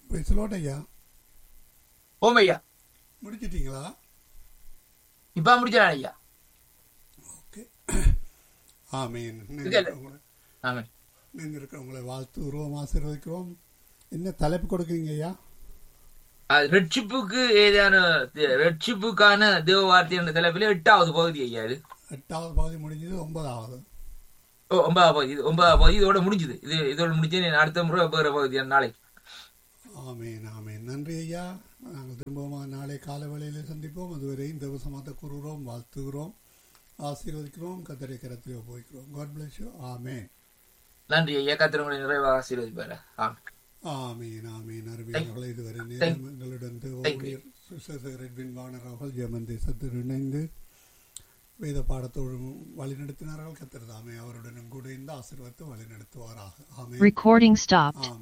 பேசலோட ஐயா. ஓம் ஐயா. முடிச்சிட்டீங்களா? இப்ப முடிச்சா ஐயா. ஓகே. ஆமீன். ஆமீன். நீங்கள் இருக்கிறவங்களை வாழ்த்துகிறோம், ஆசீர்வதிக்கிறோம். என்ன தலைப்பு கொடுக்குறீங்க ஐயா? ரட்சிப்புக்கு ஏதான ரட்சிப்புக்கான தேவ வார்த்தை என்ற தலைப்பில் 8வது பகுதி ஐயா. இது 8வது பகுதி முடிஞ்சது. 9வது. 9வது பகுதி. 9வது பகுதி இதோட முடிஞ்சது. இதோட முடிஞ்சு அடுத்த முறை வேற பகுதி நாளைக்கு. ஆமீன் ஆமீன். நன்றி ஐயா. நாங்கள் திரும்பவும் நாளை காலை வேளையில் சந்திப்போம். அதுவரை இந்த வசமாத்த கூறுகிறோம், வாழ்த்துகிறோம், ஆசீர்வதிக்கிறோம், கத்தரை கரத்திலே போய்க்கிறோம். God bless you. ஆமீன். நன்றி ஐயா. கத்தர் உங்களை நிறைவாக ஆசீர்வதிப்பார். ஆமீன் ஆமீன். அருமையானவர்களே, இதுவரை நேரம் எங்களுடன் ஊழியர் சுசேகர் எட்வின் வாணர் அவர்கள் ஜெர்மன் தேசத்தில் இணைந்து வேத பாடத்தோடு வழிநடத்தினார்கள். கத்தர் தாமே அவருடன் கூட இந்த ஆசீர்வாதத்தை வழிநடத்துவாராக. ஆமீன்.